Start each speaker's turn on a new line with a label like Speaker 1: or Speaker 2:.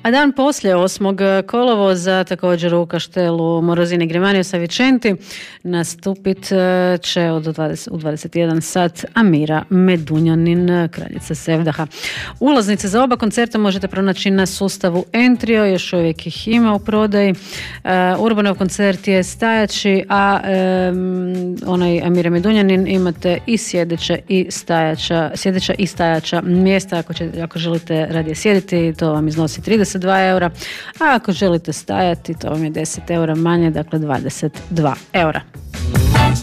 Speaker 1: A dan poslije 8. kolovoza također u kaštelu Morosini Grimanio sa Vicenti nastupit će u 21 sat Amira Medunjanin, kraljica Sevdaha. Ulaznice za oba koncerta možete pronaći na sustavu Entrio, još uvijek ih ima u prodaji. Urbanov koncert je stajaći, a onaj Amira Medunjanin imate i sjedeća i stajaća mjesta. Ako želite radije sjediti, to vam iznosi 32 eura, a ako želite stajati, to vam je 10 eura manje, dakle 22 eura.